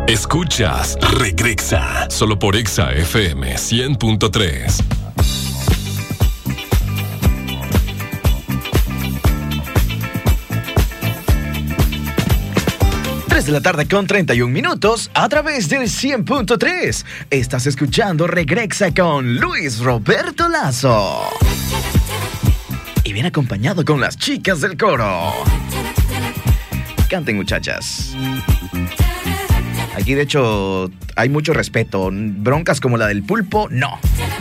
Escuchas Regrexa, solo por Exa FM 100.3. 3 de la tarde con 31 minutos a través del 100.3. Estás escuchando Regrexa con Luis Roberto Lazo. Y bien acompañado con las chicas del coro. Canten, muchachas. Aquí, de hecho, hay mucho respeto. Broncas como la del pulpo, no.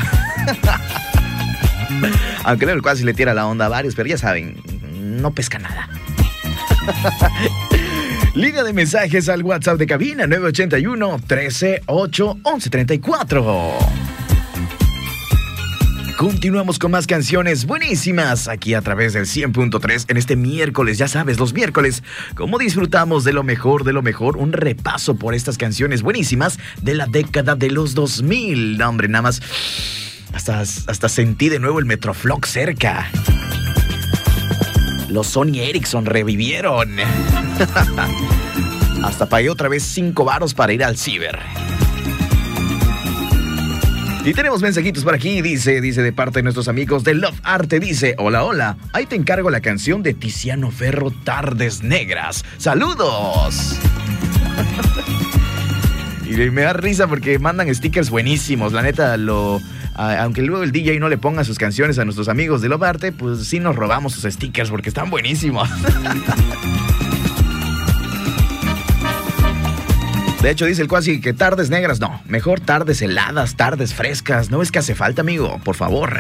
Aunque luego casi le tira la onda a varios, pero ya saben, no pesca nada. Línea de mensajes al WhatsApp de cabina 981-13-8-11-34. Continuamos con más canciones buenísimas aquí a través del 100.3 en este miércoles. Ya sabes, los miércoles, como disfrutamos de lo mejor, un repaso por estas canciones buenísimas de la década de los 2000. No, hombre, nada más, hasta sentí de nuevo el Metroflog cerca. Los Sony Ericsson revivieron. Hasta pagué otra vez 5 varos para ir al ciber. Y tenemos mensajitos por aquí, dice de parte de nuestros amigos de Love Arte, dice: hola, ahí te encargo la canción de Tiziano Ferro, Tardes Negras. ¡Saludos! Y me da risa porque mandan stickers buenísimos, la neta, aunque luego el DJ no le ponga sus canciones a nuestros amigos de Love Arte, pues sí nos robamos sus stickers porque están buenísimos. De hecho, dice el Cuasi que tardes negras, no, mejor tardes heladas, tardes frescas. ¿No es que hace falta, amigo? Por favor.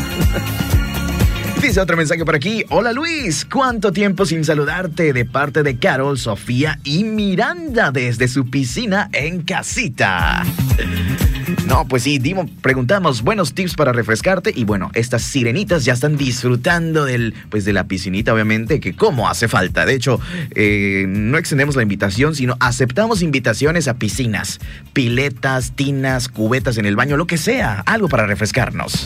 Dice otro mensaje por aquí: hola Luis, ¿cuánto tiempo sin saludarte? De parte de Carol, Sofía y Miranda desde su piscina en casita. No, pues sí, preguntamos buenos tips para refrescarte. Y bueno, estas sirenitas ya están disfrutando de la piscinita, obviamente, que como hace falta. De hecho, no extendemos la invitación, sino aceptamos invitaciones a piscinas, piletas, tinas, cubetas en el baño, lo que sea, algo para refrescarnos.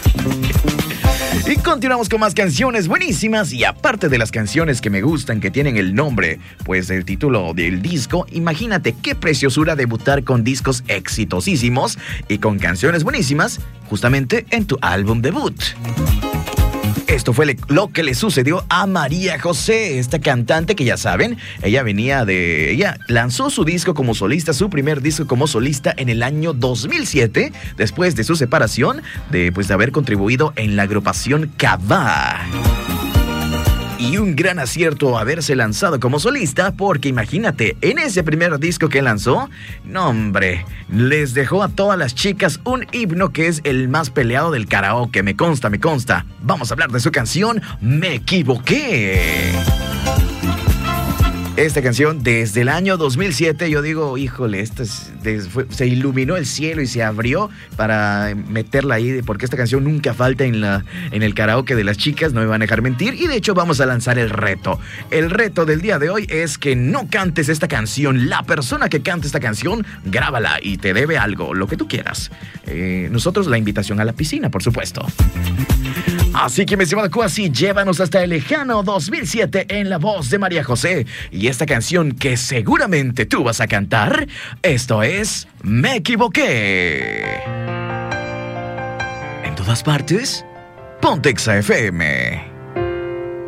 Y continuamos con más canciones buenísimas. Y aparte de las canciones que me gustan, que tienen el nombre, pues del título del disco, imagínate qué preciosura debutar con discos exitosísimos y con canciones buenísimas justamente en tu álbum debut. Esto fue lo que le sucedió a María José, esta cantante que ya saben, ella lanzó su disco como solista, su primer disco como solista en el año 2007, después de su separación, de haber contribuido en la agrupación Cabá. Y un gran acierto haberse lanzado como solista, porque imagínate, en ese primer disco que lanzó, no hombre, les dejó a todas las chicas un himno que es el más peleado del karaoke, me consta. Vamos a hablar de su canción, Me Equivoqué. Esta canción, desde el año 2007, yo digo, híjole, se iluminó el cielo y se abrió para meterla ahí, porque esta canción nunca falta en el karaoke de las chicas, no me van a dejar mentir. Y de hecho vamos a lanzar el reto. El reto del día de hoy es que no cantes esta canción. La persona que cante esta canción, grábala y te debe algo, lo que tú quieras. Nosotros la invitación a la piscina, por supuesto. Así que, mi estimado Cuasi, llévanos hasta el lejano 2007 en la voz de María José. Y esta canción que seguramente tú vas a cantar, esto es Me Equivoqué. En todas partes, ponte Exa FM.